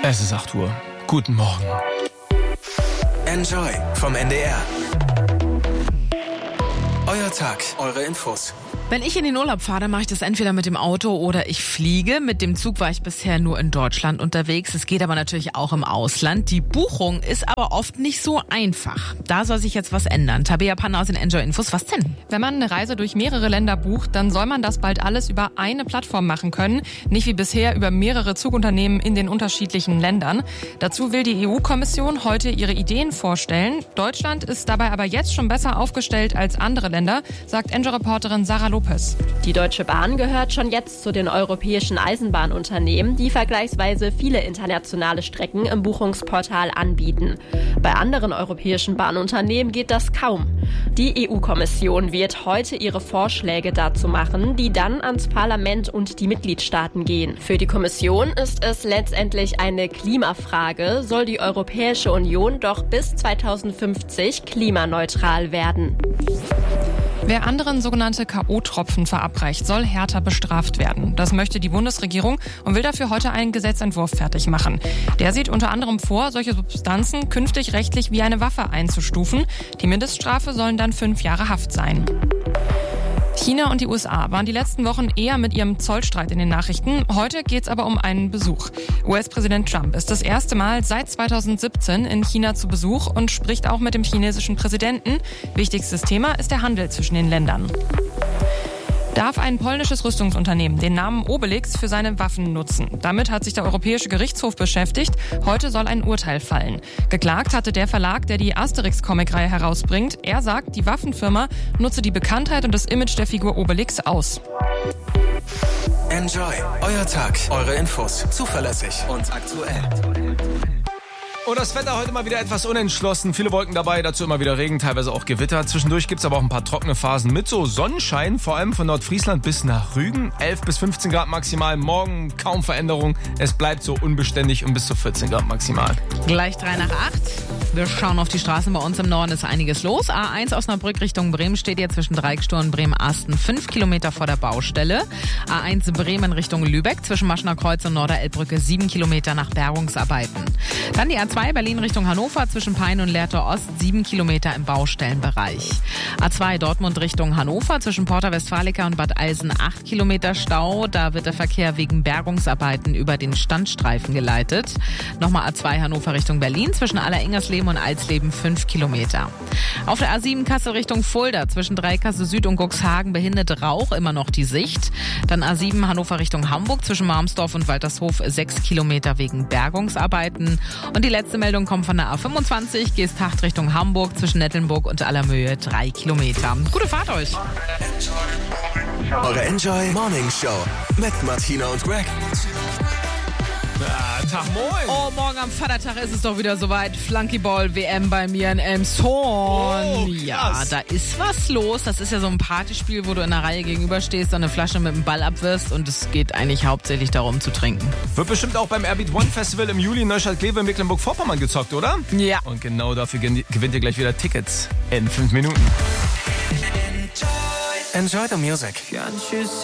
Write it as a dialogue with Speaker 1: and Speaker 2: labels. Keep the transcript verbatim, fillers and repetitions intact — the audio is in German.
Speaker 1: Es ist acht Uhr. Guten Morgen.
Speaker 2: Enjoy vom N D R. Euer Tag, eure Infos.
Speaker 3: Wenn ich in den Urlaub fahre, dann mache ich das entweder mit dem Auto oder ich fliege. Mit dem Zug war ich bisher nur in Deutschland unterwegs. Es geht aber natürlich auch im Ausland. Die Buchung ist aber oft nicht so einfach. Da soll sich jetzt was ändern. Tabea Panner aus den Enjoy Infos. Was denn?
Speaker 4: Wenn man eine Reise durch mehrere Länder bucht, dann soll man das bald alles über eine Plattform machen können. Nicht wie bisher über mehrere Zugunternehmen in den unterschiedlichen Ländern. Dazu will die E U-Kommission heute ihre Ideen vorstellen. Deutschland ist dabei aber jetzt schon besser aufgestellt als andere Länder, sagt Enjoy-Reporterin Sarah Lopez.
Speaker 5: Die Deutsche Bahn gehört schon jetzt zu den europäischen Eisenbahnunternehmen, die vergleichsweise viele internationale Strecken im Buchungsportal anbieten. Bei anderen europäischen Bahnunternehmen geht das kaum. Die E U-Kommission wird heute ihre Vorschläge dazu machen, die dann ans Parlament und die Mitgliedstaaten gehen. Für die Kommission ist es letztendlich eine Klimafrage, soll die Europäische Union doch bis zweitausendfünfzig klimaneutral werden.
Speaker 4: Wer anderen sogenannte K O-Tropfen verabreicht, soll härter bestraft werden. Das möchte die Bundesregierung und will dafür heute einen Gesetzentwurf fertig machen. Der sieht unter anderem vor, solche Substanzen künftig rechtlich wie eine Waffe einzustufen. Die Mindeststrafe sollen dann fünf Jahre Haft sein. China und die U S A waren die letzten Wochen eher mit ihrem Zollstreit in den Nachrichten. Heute geht es aber um einen Besuch. U S-Präsident Trump ist das erste Mal seit zweitausendsiebzehn in China zu Besuch und spricht auch mit dem chinesischen Präsidenten. Wichtigstes Thema ist der Handel zwischen den Ländern. Darf ein polnisches Rüstungsunternehmen den Namen Obelix für seine Waffen nutzen? Damit hat sich der Europäische Gerichtshof beschäftigt. Heute soll ein Urteil fallen. Geklagt hatte der Verlag, der die Asterix-Comicreihe herausbringt. Er sagt, die Waffenfirma nutze die Bekanntheit und das Image der Figur Obelix aus.
Speaker 2: Enjoy, euer Tag, eure Infos. Zuverlässig und aktuell.
Speaker 1: Und das Wetter heute mal wieder etwas unentschlossen. Viele Wolken dabei, dazu immer wieder Regen, teilweise auch Gewitter. Zwischendurch gibt es aber auch ein paar trockene Phasen mit so Sonnenschein, vor allem von Nordfriesland bis nach Rügen. elf bis fünfzehn Grad maximal, morgen kaum Veränderung. Es bleibt so unbeständig und bis zu vierzehn Grad maximal.
Speaker 3: Gleich drei nach acht. Wir schauen auf die Straßen. Bei uns im Norden ist einiges los. A eins Osnabrück Richtung Bremen steht jetzt zwischen Dreigstor und Bremen-Asten fünf Kilometer vor der Baustelle. A eins Bremen Richtung Lübeck zwischen Maschener Kreuz und Norderelbbrücke sieben Kilometer nach Bergungsarbeiten. Dann die A zwei Berlin Richtung Hannover zwischen Pein und Lehrter Ost sieben Kilometer im Baustellenbereich. A zwei Dortmund Richtung Hannover zwischen Porta Westfalica und Bad Eilsen acht Kilometer Stau. Da wird der Verkehr wegen Bergungsarbeiten über den Standstreifen geleitet. Nochmal A zwei Hannover Richtung Berlin zwischen Alleringers-Leben und Alsleben fünf Kilometer. Auf der A sieben Kassel Richtung Fulda zwischen Dreikassel Süd und Cuxhagen behindert Rauch immer noch die Sicht. Dann A sieben Hannover Richtung Hamburg zwischen Marmsdorf und Waltershof sechs Kilometer wegen Bergungsarbeiten. Und die letzte Meldung kommt von der A fünfundzwanzig, Geesthacht Richtung Hamburg zwischen Nettelnburg und Allermöhe drei Kilometer. Gute Fahrt euch!
Speaker 2: Eure Enjoy Morning Show mit Martina und Greg.
Speaker 1: Ah, Tag moin!
Speaker 3: Oh, morgen am Vatertag ist es doch wieder soweit. Flunkyball-W M bei mir in Elmshorn.
Speaker 1: Oh,
Speaker 3: ja, da ist was los. Das ist ja so ein Partyspiel, wo du in einer Reihe gegenüberstehst und eine Flasche mit dem Ball abwirfst. Und es geht eigentlich hauptsächlich darum zu trinken.
Speaker 1: Wird bestimmt auch beim Airbeat One Festival im Juli in Neustadt-Kleve in Mecklenburg-Vorpommern gezockt, oder?
Speaker 3: Ja.
Speaker 1: Und genau dafür gewinnt ihr gleich wieder Tickets in fünf Minuten.
Speaker 2: Enjoy the music.